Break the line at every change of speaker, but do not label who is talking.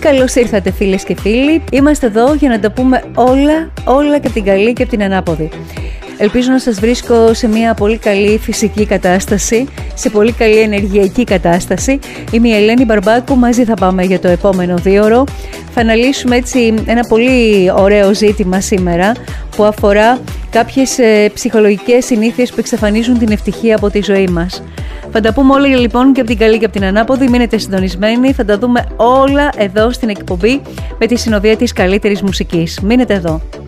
Καλώς ήρθατε φίλες και φίλοι. Είμαστε εδώ για να τα πούμε όλα και από την καλή και από την ανάποδη. Ελπίζω να σας βρίσκω σε μια πολύ καλή φυσική κατάσταση, σε πολύ καλή ενεργειακή κατάσταση. Είμαι η Ελένη Μπαρμπάκου, μαζί θα πάμε για το επόμενο 2ωρο. Θα αναλύσουμε έτσι ένα πολύ ωραίο ζήτημα σήμερα που αφορά κάποιες ψυχολογικές συνήθειες που εξαφανίζουν την ευτυχία από τη ζωή μας. Θα τα πούμε όλα λοιπόν και από την καλή και από την ανάποδη. Μείνετε συντονισμένοι, θα τα δούμε όλα εδώ στην εκπομπή με τη συνοδεία της καλύτερης μουσικής. Μείνετε εδώ.